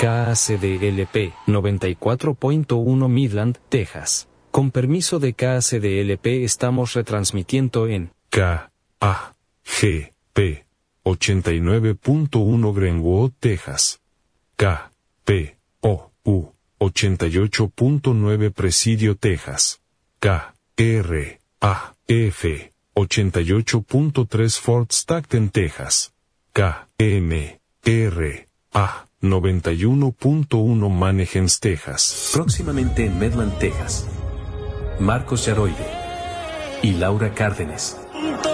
KACDLP 94.1 Midland, Texas. Con permiso de KACDLP estamos retransmitiendo en KAGP 89.1 Greenwood, Texas. KPOU 88.9 Presidio, Texas. KRAF 88.3 Fort Stockton, Texas. KMRA 91.1 Manheim, Texas. Próximamente en Midland, Texas. Marcos Yaroide y Laura Cárdenas